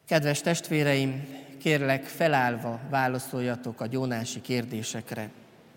Kedves testvéreim, kérlek, felállva válaszoljatok a gyónási kérdésekre.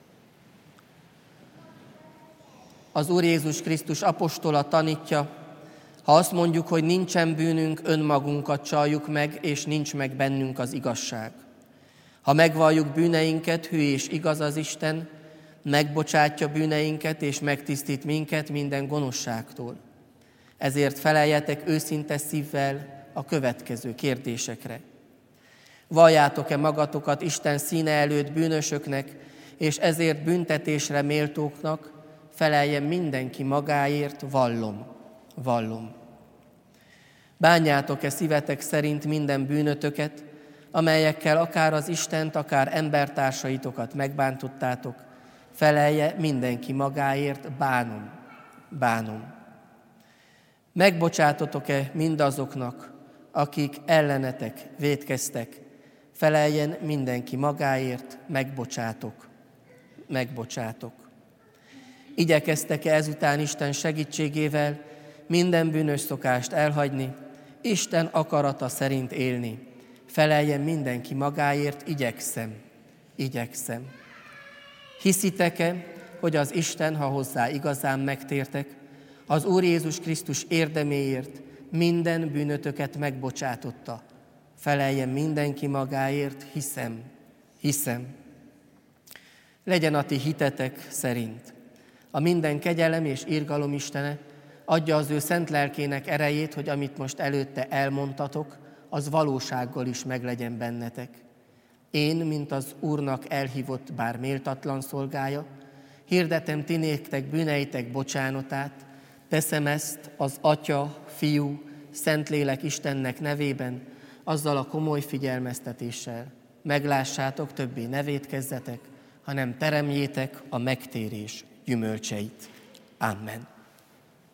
Az Úr Jézus Krisztus apostola tanítja, ha azt mondjuk, hogy nincsen bűnünk, önmagunkat csaljuk meg, és nincs meg bennünk az igazság. Ha megvalljuk bűneinket, hű és igaz az Isten, megbocsátja bűneinket, és megtisztít minket minden gonoszságtól. Ezért feleljetek őszinte szívvel a következő kérdésekre. Valljátok-e magatokat Isten színe előtt bűnösöknek, és ezért büntetésre méltóknak? Feleljen mindenki magáért, vallom. Bánjátok-e szívetek szerint minden bűnötöket, amelyekkel akár az Istent, akár embertársaitokat megbántottátok? Felelje mindenki magáért, bánom. Megbocsátotok-e mindazoknak, akik ellenetek vétkeztek? Feleljen mindenki magáért, megbocsátok. Igyekeztek-e ezután Isten segítségével minden bűnös szokást elhagyni, Isten akarata szerint élni? Feleljen mindenki magáért, igyekszem. Hiszitek-e, hogy az Isten, ha hozzá igazán megtértek, az Úr Jézus Krisztus érdeméért minden bűnötöket megbocsátotta? Feleljen mindenki magáért, hiszem. Legyen a ti hitetek szerint. A minden kegyelem és irgalom Istene adja az ő szent lelkének erejét, hogy amit most előtte elmondtatok, az valósággal is meglegyen bennetek. Én, mint az Úrnak elhívott, bár méltatlan szolgája, hirdetem ti néktek bűneitek bocsánatát, teszem ezt az Atya, Fiú, Szentlélek Istennek nevében, azzal a komoly figyelmeztetéssel. Meglássátok, többé ne vétkezzetek, hanem teremjétek a megtérés gyümölcseit. Amen.